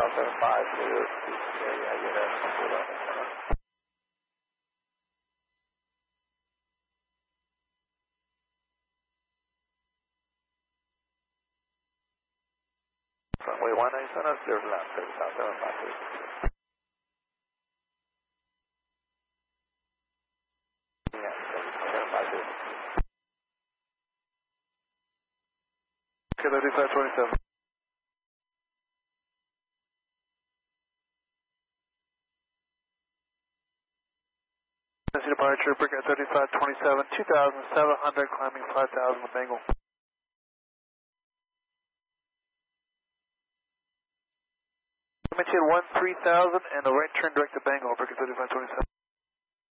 175 to area, unit 11. Runway 19 center, clear to land, 3753. Yeah, 3753. Okay, 3527. Departure, Brigade 3527, 2,700, climbing 5,000 with angle. Maintain 13,000 and a right turn direct to Bangalore, Brigade 3527.